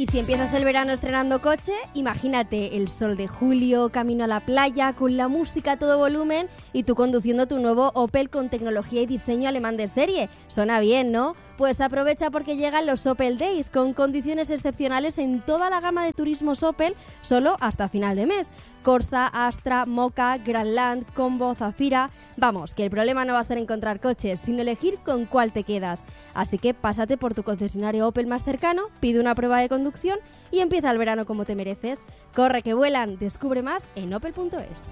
Y si empiezas el verano estrenando coche, imagínate el sol de julio, camino a la playa, con la música a todo volumen y tú conduciendo tu nuevo Opel con tecnología y diseño alemán de serie. Suena bien, ¿no? Pues aprovecha porque llegan los Opel Days con condiciones excepcionales en toda la gama de turismos Opel, solo hasta final de mes. Corsa, Astra, Mokka, Grandland, Combo, Zafira... Vamos, que el problema no va a ser encontrar coches, sino elegir con cuál te quedas. Así que pásate por tu concesionario Opel más cercano, pide una prueba de conducción y empieza el verano como te mereces. Corre que vuelan, descubre más en opel.es.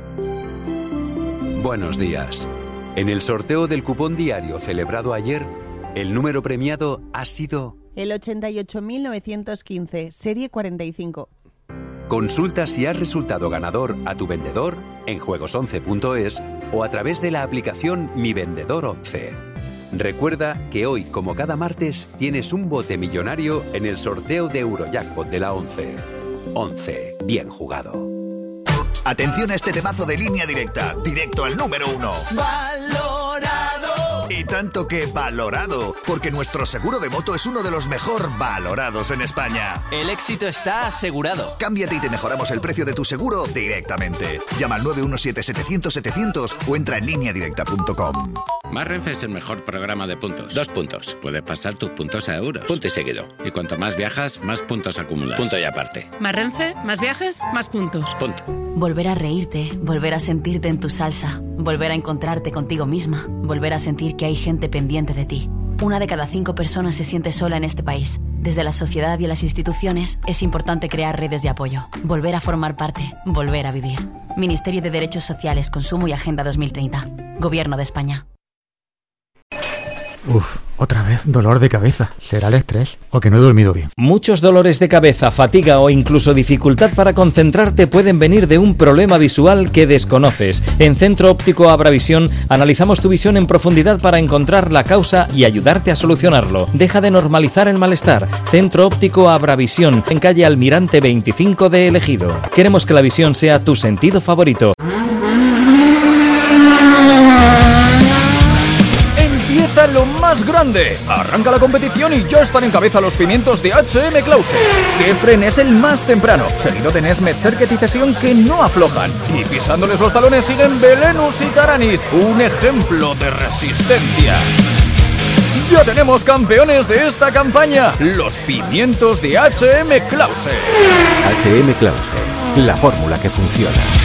Buenos días. En el sorteo del cupón diario celebrado ayer, el número premiado ha sido el 88.915, serie 45. Consulta si has resultado ganador a tu vendedor en juegos11.es o a través de la aplicación Mi Vendedor 11. Recuerda que hoy, como cada martes, tienes un bote millonario en el sorteo de Eurojackpot de la 11. 11. Bien jugado. Atención a este temazo de Línea Directa, directo al número 1. ¡Valorado! Y tanto que valorado, porque nuestro seguro de moto es uno de los mejor valorados en España. El éxito está asegurado. Cámbiate y te mejoramos el precio de tu seguro directamente. Llama al 917-700-700 o entra en lineadirecta.com. Más Renfe es el mejor programa de puntos. 2 puntos. Puedes pasar tus puntos a euros. Punto y seguido. Y cuanto más viajas, más puntos acumulas. Punto y aparte. Más Renfe, más viajes, más puntos. Punto. Volver a reírte, volver a sentirte en tu salsa, volver a encontrarte contigo misma, volver a sentir que hay gente pendiente de ti. 1 de cada 5 personas se siente sola en este país. Desde la sociedad y las instituciones es importante crear redes de apoyo, volver a formar parte, volver a vivir. Ministerio de Derechos Sociales, Consumo y Agenda 2030. Gobierno de España. Uf, otra vez dolor de cabeza. ¿Será el estrés o que no he dormido bien? Muchos dolores de cabeza, fatiga o incluso dificultad para concentrarte pueden venir de un problema visual que desconoces. En Centro Óptico Abravisión analizamos tu visión en profundidad para encontrar la causa y ayudarte a solucionarlo. Deja de normalizar el malestar. Centro Óptico Abravisión, en calle Almirante 25 de Ejido. Queremos que la visión sea tu sentido favorito. Empieza lo más grande. Arranca la competición y ya están en cabeza los pimientos de H.M. Clause. Kefren es el más temprano, seguido de Nesmet, Serket y Cesión, que no aflojan. Y pisándoles los talones siguen Belenus y Taranis, un ejemplo de resistencia. Ya tenemos campeones de esta campaña, los pimientos de H.M. Clause. H.M. Clause, la fórmula que funciona.